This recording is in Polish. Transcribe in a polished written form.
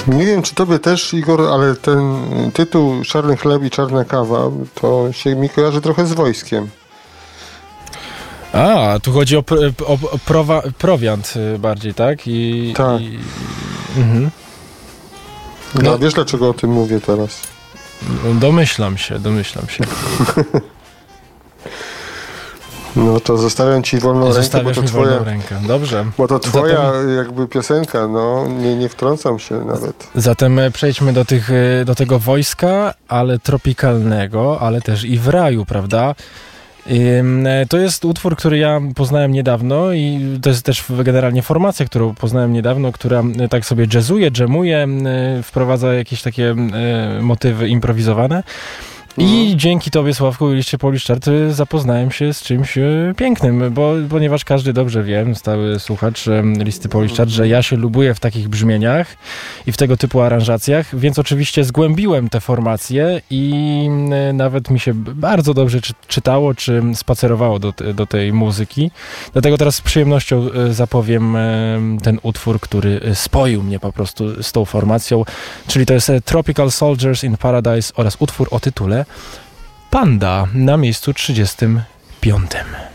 Nie wiem, czy tobie też, Igor, ale ten tytuł Czarny chleb i czarna kawa to się mi kojarzy trochę z wojskiem. A, tu chodzi o prowiant bardziej, tak? Tak. No, wiesz, dlaczego o tym mówię teraz? Domyślam się. No to zostawiam ci wolną rękę, bo to twoja... rękę. Dobrze. Bo to twoja jakby piosenka, no nie wtrącam się nawet. Zatem przejdźmy do tego wojska, ale tropikalnego, ale też i w raju, prawda? To jest utwór, który ja poznałem niedawno i to jest też generalnie formacja, którą poznałem niedawno, która tak sobie dżemuje, wprowadza jakieś takie motywy improwizowane. I dzięki tobie, Sławku, i liście Polish Chart zapoznałem się z czymś pięknym, ponieważ każdy dobrze wie, stały słuchacz listy Polish Chart, że ja się lubuję w takich brzmieniach i w tego typu aranżacjach, więc oczywiście zgłębiłem te formacje i nawet mi się bardzo dobrze czytało, czy spacerowało do tej muzyki. Dlatego teraz z przyjemnością zapowiem ten utwór, który spoił mnie po prostu z tą formacją, czyli to jest Tropical Soldiers in Paradise oraz utwór o tytule Panda na miejscu 35.